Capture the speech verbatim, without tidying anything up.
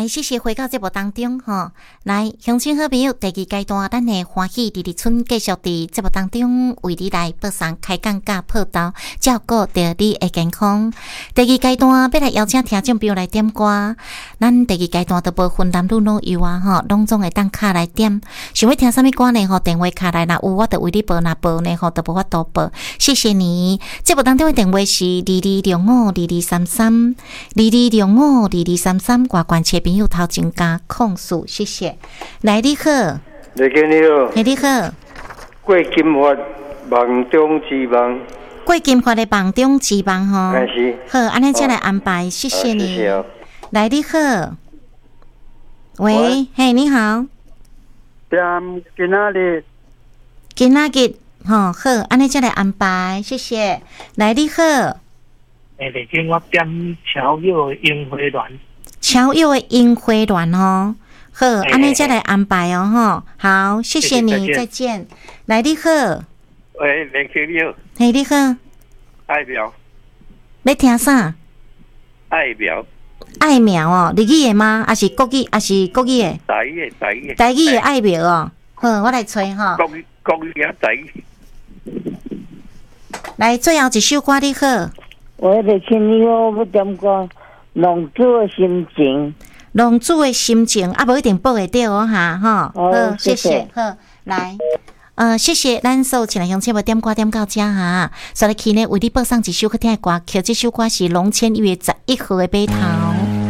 来，谢谢回到节目当中吼。来，乡亲好朋友，第二阶段，咱的欢喜弟弟村继续伫节目当中为你来播送开讲甲报道，照顾着你的健康。第二阶段要来邀请听众朋友来点歌，咱第二阶段都无分男女老幼啊吼，拢总会当卡来点。想要听啥物歌呢？吼，电话卡来若有我就为你报，若报呢吼，都无法度报。谢谢你。节目当中的电话是二二六五二二三三二二六五二二三三，外关切朋友头前加控诉，谢谢。来，你好， 你好，你好， 嘿，你好。 过金发梦中之梦， 过金发的梦中之梦吼， 是。 好，安尼再来安排，谢谢你。 谢谢哦。 来，你好，喂，嘿，你好。 点今仔日， 今仔日吼好，安尼再来安排，谢谢。来，你好。 诶，嚟今我点超友的樱花恋。 超友的樱花恋哦，好，安尼再来安排哦，吼，好，谢谢你，再见。来，你好， 喂，连兄你好， 嘿，你好， 爱苗， 要听啥？ 爱苗， 爱苗哦，日语的吗？还是国语？还是国语的？ 台语的，台语的， 台语的爱苗哦，好，我来吹哈。 国语，国语啊，台语。 来，最后一首歌，你好。 我咧请你我要点歌，浪子的心情。 浪子的心情啊，无一定报会到哦哈，哈。好，谢谢，好，来。呃，谢谢咱所有亲爱乡亲们点歌点到这哈，所以去呢为你播送一首好听的歌，曲这首歌是龙千月十一号的码头。